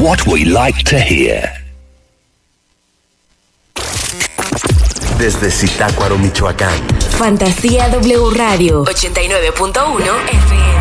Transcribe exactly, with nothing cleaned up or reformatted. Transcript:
what we like to hear. Desde Zitácuaro, Michoacán. Fantasía W Radio ochenta y nueve punto uno F M.